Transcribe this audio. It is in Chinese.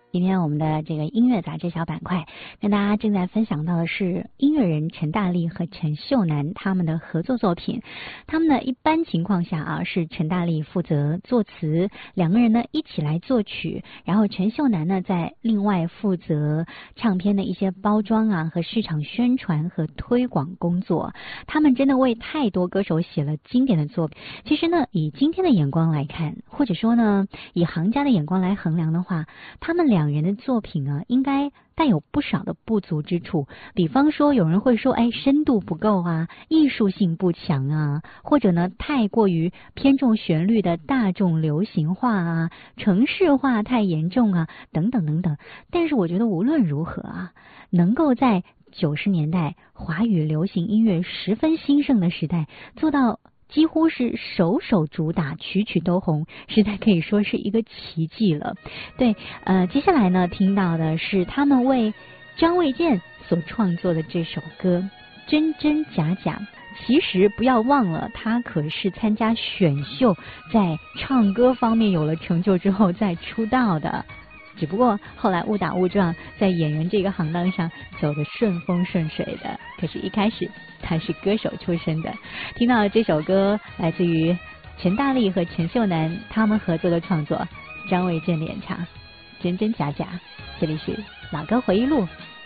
今天我们的这个音乐杂志小板块，跟大家正在分享到的是音乐人陈大力和陈秀楠他们的合作作品。他们呢一般情况下啊是陈大力负责作词，两个人呢一起来作曲，然后陈秀楠呢在另外负责唱片的一些包装啊和市场宣传和推广工作。他们真的为太多歌手写了经典的作品。其实呢以今天的眼光来看，或者说呢以行家的眼光来衡量的话，他们两人的作品啊应该带有不少的不足之处。比方说有人会说深度不够啊，艺术性不强啊，或者呢太过于偏重旋律的大众流行化啊，城市化太严重啊，等等等等。但是我觉得无论如何啊，能够在90年代华语流行音乐十分兴盛的时代做到几乎是首首主打，曲曲都红，实在可以说是一个奇迹了。对，接下来呢，听到的是他们为张卫健所创作的这首歌《真真假假》。其实不要忘了，他可是参加选秀，在唱歌方面有了成就之后再出道的。只不过后来误打误撞，在演员这个行当上走得顺风顺水的。可是，一开始他是歌手出身的。听到这首歌，来自于陈大力和陈秀楠他们合作的创作，张卫健的演唱《真真假假》。这里是老歌回忆录，